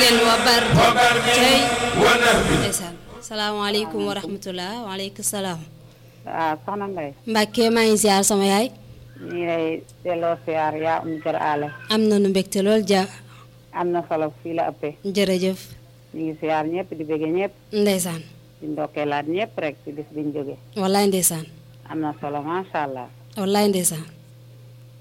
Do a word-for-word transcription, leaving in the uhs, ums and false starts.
wa bar cey ونهب ndeysaan salaamaaleykum wa rahmatullah waaleykum salaam waaw soxna Mbaye Mbàkke maa ngi ziar sama yaay ñu ngi lay delloo siyaar yaa um kër aale am na nu mbégte lool ja am na solo fii la ëppee jërëjëf ñu ngi siyaar ñëpp di bëgge ñëpp ndeysaan di ndokkeelaat ñëpp rek ci bis biñ jóge wallaay ndeysaan am na solo macha allah wallaay ndeysaan